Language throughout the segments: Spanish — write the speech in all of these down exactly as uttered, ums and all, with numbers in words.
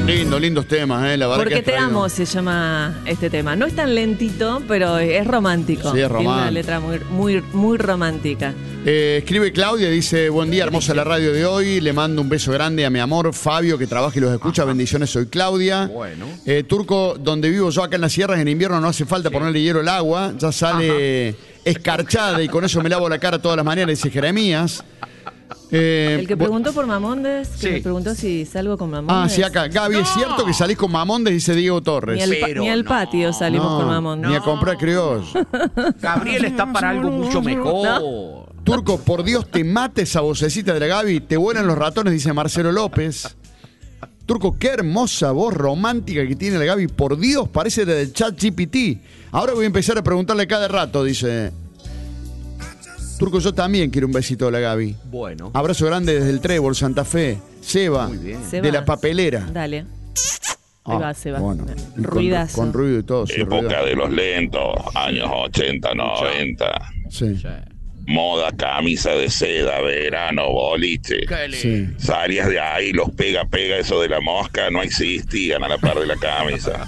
Lindo, lindos temas, ¿eh? La verdad. Porque que te traído... amo se llama este tema. No es tan lentito, pero es romántico. Sí, es romántico. Tiene una letra muy, muy, muy romántica. Eh, escribe Claudia, dice, buen día, hermosa la radio de hoy. Le mando un beso grande a mi amor Fabio, que trabaja y los escucha. Ajá. Bendiciones, soy Claudia. Bueno. Eh, Turco, donde vivo yo acá en las sierras, en invierno no hace falta sí. ponerle hielo al agua. Ya sale Ajá. escarchada y con eso me lavo la cara todas las mañanas, dice Jeremías. Eh, el que preguntó por Mamondes, que sí. me preguntó si salgo con Mamondes. Ah, sí, acá. Gaby, no. ¿Es cierto que salís con Mamondes? Dice Diego Torres. Ni al, pa ni al patio no. salimos no, con Mamondes. Ni a comprar criollo. Gabriel está para algo mucho mejor. No. Turco, por Dios, te mate esa vocecita de la Gaby. Te vuelan los ratones, dice Marcelo López. Turco, qué hermosa voz romántica que tiene la Gaby. Por Dios, parece la del chat G P T. Ahora voy a empezar a preguntarle cada rato, dice... Turco, yo también quiero un besito de la Gaby. Bueno. Abrazo grande desde el Trébol, Santa Fe. Seba, muy bien. de Seba. la papelera. Dale. Ah, ahí va, Seba. Bueno, Ruidazo. Con, con ruido y todo. Época ruidazo. De los lentos, años ochenta, noventa. Sí. sí. Moda, camisa de seda, verano, boliche. Sí. Salías de ahí, los pega, pega, eso de la mosca, no existían a la par de la camisa.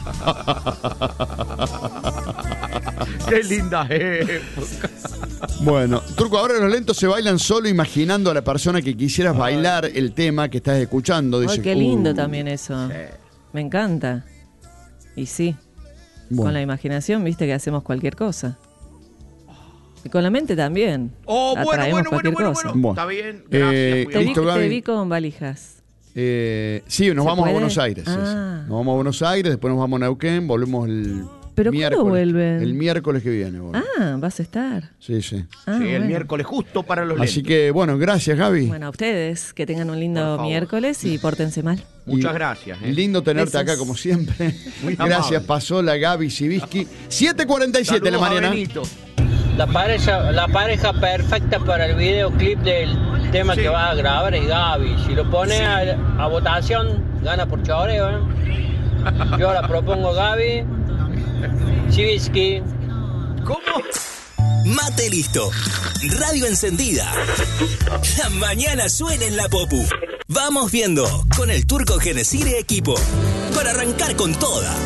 Qué linda época. Bueno, Turco, ahora los lentos se bailan solo imaginando a la persona que quisieras bailar el tema que estás escuchando. Dice, Ay, qué lindo uh. también eso. Sí. Me encanta. Y sí, bueno. Con la imaginación, viste que hacemos cualquier cosa. Y con la mente también. Oh, bueno, bueno, cualquier bueno, cosa. bueno, bueno. Está bien, gracias. Eh, te, vi, listo, te vi con valijas. Eh, sí, nos vamos puede? a Buenos Aires. Ah. Sí. Nos vamos a Buenos Aires, después nos vamos a Neuquén, volvemos el ¿Pero miércoles. cuándo vuelven? El miércoles que viene. Bueno. Ah, vas a estar. Sí, sí. Ah, sí, bueno. el miércoles justo para los Así lentos. que, bueno, gracias, Gaby. Bueno, a ustedes, que tengan un lindo miércoles y pórtense mal. Muchas y gracias. ¿eh? Lindo tenerte Besos. acá, como siempre. Muy gracias, amable. pasó la Gaby Sibiski. siete cuarenta y siete la mañana. La pareja, la pareja perfecta para el videoclip del tema sí. que vas a grabar es Gaby. Si lo pones sí. a, a votación, gana por choreo. ¿eh? Yo ahora propongo Gaby, Chibisky. ¿Cómo? Mate listo. Radio encendida. La mañana suena en la Popu. Vamos viendo con el Turco Genesire equipo. Para arrancar con toda.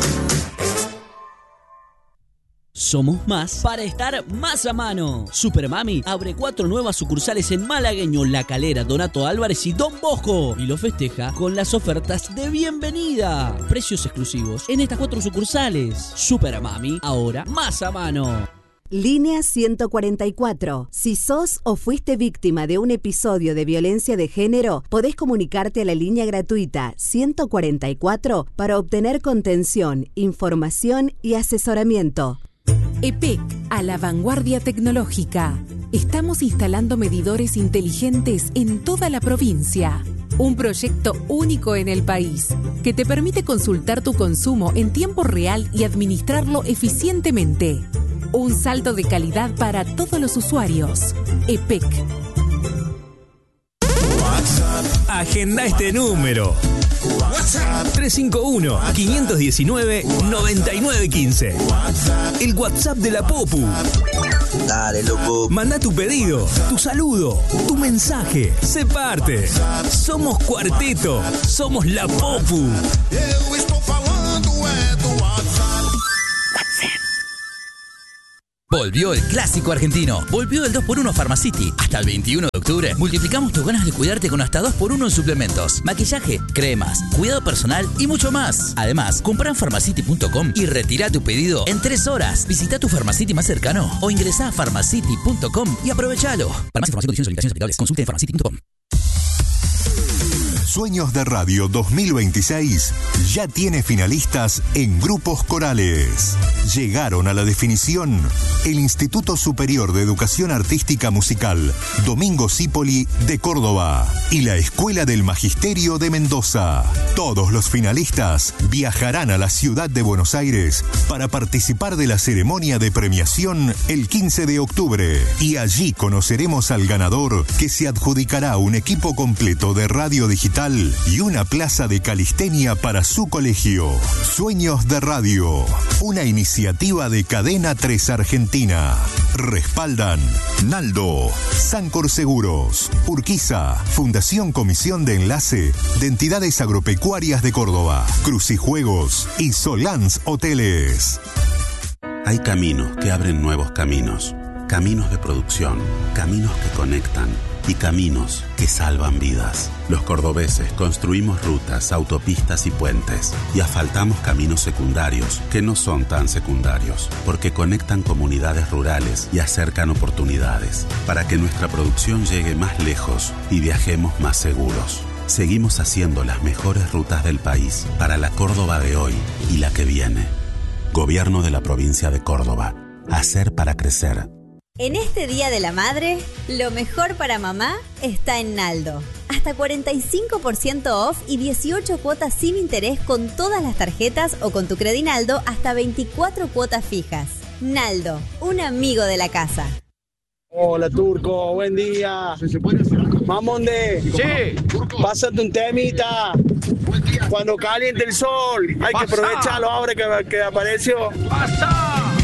Somos más para estar más a mano. Supermami abre cuatro nuevas sucursales en Malagueño, La Calera, Donato Álvarez y Don Bosco. Y lo festeja con las ofertas de bienvenida. Precios exclusivos en estas cuatro sucursales. Supermami, ahora más a mano. Línea ciento cuarenta y cuatro. Si sos o fuiste víctima de un episodio de violencia de género, podés comunicarte a la línea gratuita ciento cuarenta y cuatro para obtener contención, información y asesoramiento. E P E C, a la vanguardia tecnológica. Estamos instalando medidores inteligentes en toda la provincia. Un proyecto único en el país que te permite consultar tu consumo en tiempo real y administrarlo eficientemente. Un salto de calidad para todos los usuarios. E P E C. Agenda este número. tres cinco uno, cinco uno nueve, nueve nueve uno cinco. El WhatsApp de la Popu. Dale, loco. Manda tu pedido, tu saludo, tu mensaje. Sé parte. Somos Cuarteto. Somos la Popu. Volvió el clásico argentino. Volvió el dos por uno Pharmacity. Hasta el veintiuno de octubre multiplicamos tus ganas de cuidarte con hasta dos por uno en suplementos, maquillaje, cremas, cuidado personal y mucho más. Además, compra en pharmacity punto com y retira tu pedido en tres horas. Visita tu Pharmacity más cercano o ingresa a pharmacity punto com y aprovechalo. Para más información, condiciones y limitaciones aplicables, consulte en pharmacity punto com. Sueños de Radio dos mil veintiséis ya tiene finalistas en grupos corales. Llegaron a la definición el Instituto Superior de Educación Artística Musical Domingo Cipoli de Córdoba y la Escuela del Magisterio de Mendoza. Todos los finalistas viajarán a la ciudad de Buenos Aires para participar de la ceremonia de premiación el quince de octubre y allí conoceremos al ganador, que se adjudicará un equipo completo de radio digital digital y una plaza de calistenia para su colegio. Sueños de Radio, una iniciativa de Cadena tres Argentina. Respaldan Naldo, Sancor Seguros, Urquiza, Fundación Comisión de Enlace de Entidades Agropecuarias de Córdoba, Crucijuegos y Solans Hoteles. Hay caminos que abren nuevos caminos, caminos de producción, caminos que conectan y caminos que salvan vidas. Los cordobeses construimos rutas, autopistas y puentes y asfaltamos caminos secundarios que no son tan secundarios porque conectan comunidades rurales y acercan oportunidades para que nuestra producción llegue más lejos y viajemos más seguros. Seguimos haciendo las mejores rutas del país para la Córdoba de hoy y la que viene. Gobierno de la provincia de Córdoba. Hacer para crecer. En este Día de la Madre, lo mejor para mamá está en Naldo. Hasta cuarenta y cinco por ciento off y dieciocho cuotas sin interés con todas las tarjetas o con tu Credinaldo hasta veinticuatro cuotas fijas. Naldo, un amigo de la casa. Hola Turco, buen día. Mamonde, sí. Pásate un temita. Cuando caliente el sol, hay que aprovecharlo ahora que, que apareció. ¡Pasa!